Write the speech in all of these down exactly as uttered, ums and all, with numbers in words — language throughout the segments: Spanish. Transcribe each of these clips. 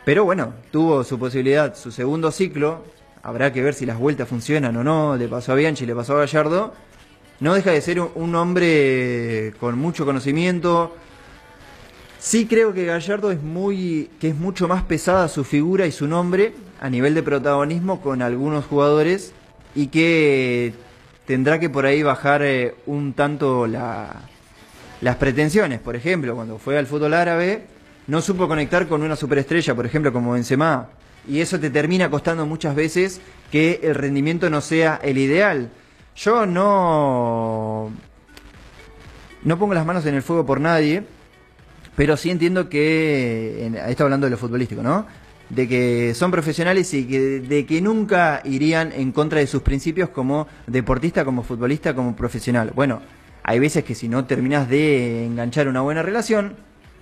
Pero bueno, tuvo su posibilidad, su segundo ciclo. Habrá que ver si las vueltas funcionan o no. Le pasó a Bianchi, le pasó a Gallardo. No deja de ser un, un hombre con mucho conocimiento. Sí creo que Gallardo es muy, que es mucho más pesada su figura y su nombre a nivel de protagonismo con algunos jugadores y que tendrá que por ahí bajar eh, un tanto la, las pretensiones. Por ejemplo, cuando fue al fútbol árabe no supo conectar con una superestrella, por ejemplo, como Benzema, y eso te termina costando muchas veces que el rendimiento no sea el ideal. Yo no, no pongo las manos en el fuego por nadie, pero sí entiendo que, en, esto hablando de lo futbolístico, ¿no? De que son profesionales y que, de que nunca irían en contra de sus principios como deportista, como futbolista, como profesional. Bueno, hay veces que si no terminas de enganchar una buena relación,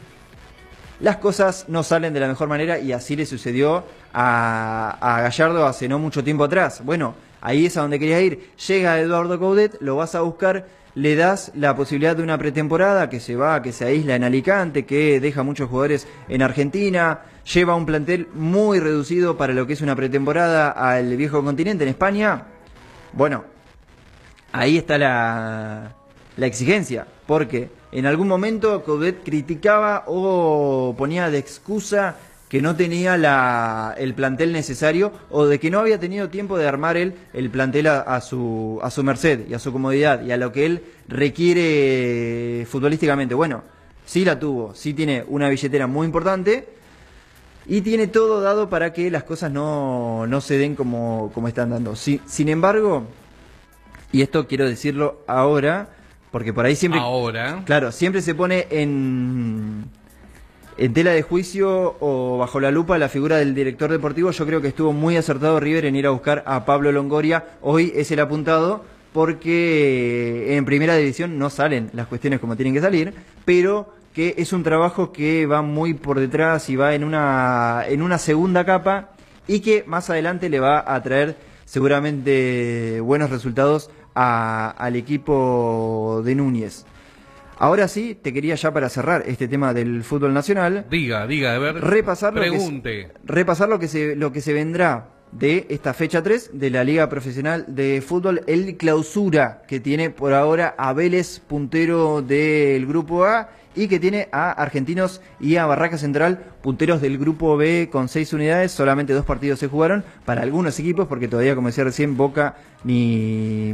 las cosas no salen de la mejor manera y así le sucedió a, a Gallardo hace no mucho tiempo atrás. Bueno, ahí es a donde quería ir. Llega Eduardo Coudet, lo vas a buscar, le das la posibilidad de una pretemporada que se va, que se aísla en Alicante, que deja muchos jugadores en Argentina, lleva un plantel muy reducido para lo que es una pretemporada al viejo continente en España. Bueno, ahí está la, la exigencia, porque en algún momento Coudet criticaba o ponía de excusa que no tenía la, el plantel necesario o de que no había tenido tiempo de armar él el plantel a, a, su, a su merced y a su comodidad y a lo que él requiere futbolísticamente. Bueno, sí la tuvo, sí tiene una billetera muy importante y tiene todo dado para que las cosas no, no se den como, como están dando. Sí, sin embargo, y esto quiero decirlo ahora, porque por ahí siempre... Ahora. Claro, siempre se pone en, en tela de juicio o bajo la lupa la figura del director deportivo. Yo creo que estuvo muy acertado River en ir a buscar a Pablo Longoria. Hoy es el apuntado porque en primera división no salen las cuestiones como tienen que salir, pero que es un trabajo que va muy por detrás y va en una, en una segunda capa y que más adelante le va a traer seguramente buenos resultados A, al equipo de Núñez. Ahora sí, te quería ya para cerrar este tema del fútbol nacional. Diga, diga, a ver. Repasar lo pregunte. Que, repasar lo que se lo que se vendrá de esta fecha tres de la Liga Profesional de Fútbol, el Clausura, que tiene por ahora a Vélez, puntero del Grupo A, y que tiene a Argentinos y a Barraca Central, punteros del Grupo B con seis unidades. Solamente dos partidos se jugaron para algunos equipos, porque todavía, como decía recién, Boca ni,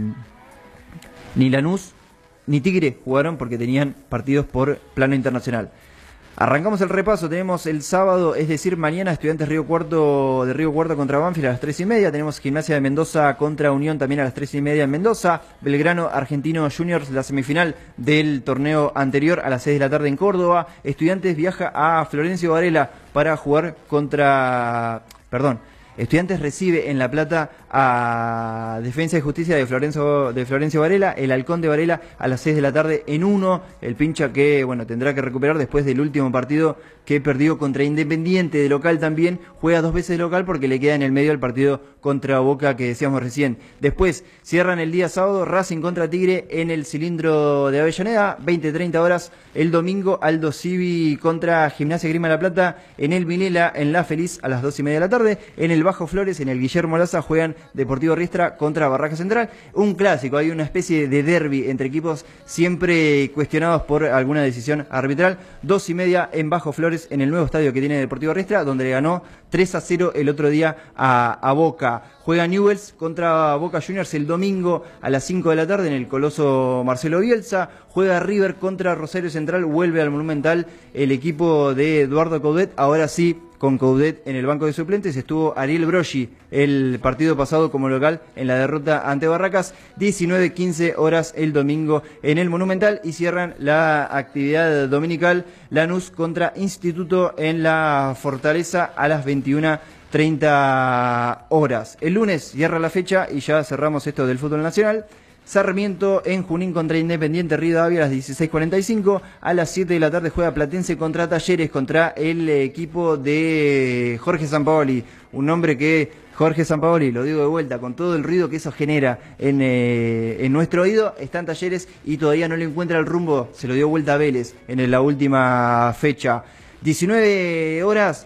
ni Lanús ni Tigre jugaron porque tenían partidos por plano internacional. Arrancamos el repaso, tenemos el sábado, es decir, mañana, Estudiantes Río Cuarto de Río Cuarto contra Banfield a las tres y media, tenemos Gimnasia de Mendoza contra Unión también a las tres y media en Mendoza, Belgrano Argentino Juniors, la semifinal del torneo anterior a las seis de la tarde en Córdoba, Estudiantes viaja a Florencio Varela para jugar contra, perdón, Estudiantes recibe en La Plata a Defensa y Justicia de Florencio, de Florencio Varela, el Halcón de Varela a las seis de la tarde en uno, el pincha que bueno tendrá que recuperar después del último partido que perdió contra Independiente de local también, juega dos veces de local porque le queda en el medio el partido contra Boca que decíamos recién. Después cierran el día sábado Racing contra Tigre en el cilindro de Avellaneda, veinte treinta horas, el domingo Aldo Civi contra Gimnasia Grima de La Plata en el Minela, en La Feliz a las dos y media de la tarde, en el Bajo Flores, en el Guillermo Laza juegan Deportivo Riestra contra Barraca Central, un clásico, hay una especie de derbi entre equipos siempre cuestionados por alguna decisión arbitral, dos y media en Bajo Flores, en el nuevo estadio que tiene Deportivo Riestra, donde le ganó tres a cero el otro día a, a Boca. Juega Newell's contra Boca Juniors el domingo a las cinco de la tarde en el Coloso Marcelo Bielsa. Juega River contra Rosario Central, vuelve al Monumental el equipo de Eduardo Coudet, ahora sí con Coudet en el banco de suplentes. Estuvo Ariel Broggi el partido pasado como local en la derrota ante Barracas. diecinueve quince horas el domingo en el Monumental y cierran la actividad dominical Lanús contra Instituto en la Fortaleza a las veintiuna treinta horas. El lunes cierra la fecha y ya cerramos esto del fútbol nacional. Sarmiento en Junín contra Independiente Rivadavia a las dieciséis cuarenta y cinco. A las siete de la tarde juega Platense contra Talleres, contra el equipo de Jorge Sampaoli. Un hombre que, Jorge Sampaoli, lo digo de vuelta, con todo el ruido que eso genera en, eh, en nuestro oído, está en Talleres y todavía no le encuentra el rumbo. Se lo dio vuelta a Vélez en la última fecha. diecinueve horas,